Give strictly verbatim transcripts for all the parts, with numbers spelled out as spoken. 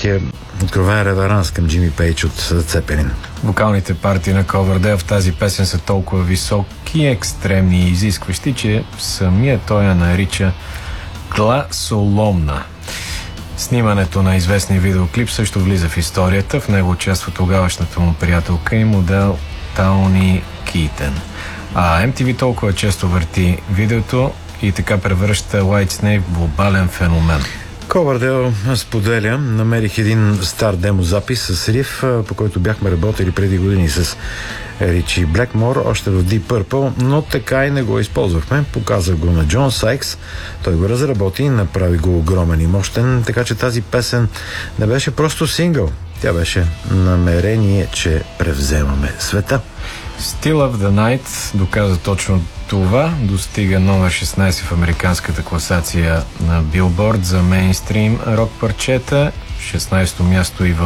истинския откровен реверанс към Джими Пейдж от Цепелин. Вокалните партии на Coverdale в тази песен са толкова високи, екстремни и изискващи, че самия той я нарича гласоломна. Снимането на известния видеоклип също влиза в историята. В него участва тогавашната му приятелка и модел Тауни Китън. А Ем Ти Ви толкова често върти видеото и така превръща Whitesnake в глобален феномен. Coverdale споделя: намерих един стар демозапис с риф, по който бяхме работили преди години с Ричи Блекмор, още в Deep Purple, но така и не го използвахме. Показах го на Джон Сайкс, той го разработи и направи го огромен и мощен, така че тази песен не беше просто сингъл, тя беше намерение, че превземаме света. Still of the Night доказа точно това. Достига номер шестнайсет в американската класация на Билборд за мейнстрим рок парчета, шестнайсето място и в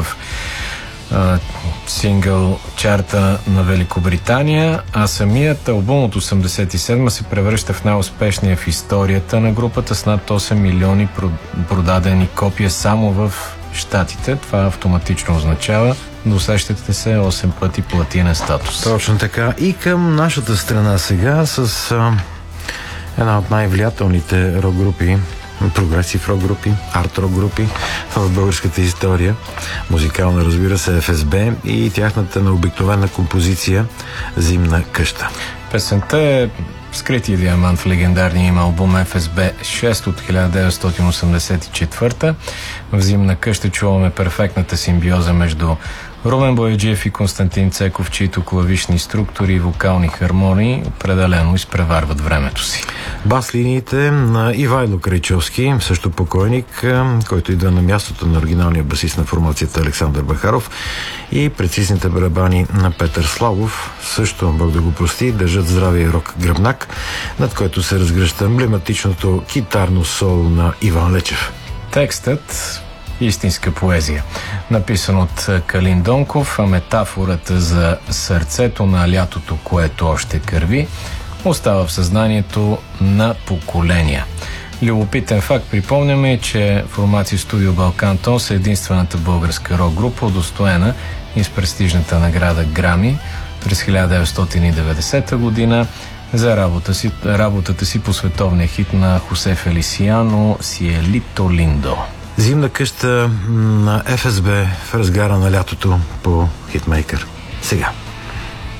а, сингъл чарта на Великобритания, а самият албум от осемдесет и седма се превръща в най-успешния в историята на групата с над осем милиони продадени копия само в Щатите. Това автоматично означава, досещате се, осем пъти платинен статус. Точно така. И към нашата страна сега с а, една от най-влиятелните рок групи, прогресив рок групи, арт рок групи в българската история. Музикална, разбира се, Еф Ес Би и тяхната необикновена композиция "Зимна къща". Песента е скрития диамант в легендарния им албум Еф Ес Би шест от хиляда деветстотин осемдесет и четвърта. В "Зимна къща" чуваме перфектната симбиоза между Румен Бояджиев и Константин Цеков, чието клавишни структури и вокални хармонии определено изпреварват времето си. Бас линиите на Ивайло Крайчовски, също покойник, който идва на мястото на оригиналния басист на формацията Александър Бахаров, и прецизните барабани на Петър Славов, също, Бог да го прости, държат здравия рок гръбнак, над който се разгръща емблематичното китарно соло на Иван Лечев. Текстът истинска поезия, написан от Калин Донков, а метафората за сърцето на лятото, което още кърви, остава в съзнанието на поколения. Любопитен факт, припомняме, че формация Студио Балкан Тонс е единствената българска рок група, удостоена и с престижната награда Грами през хиляда деветстотин и деветдесета година за работа си, работата си по световния хит на Хосе Фелисиано "Сиелито Линдо". "Зимна къща" на Еф Ес Би в разгара на лятото по Хитмейкър. Сега.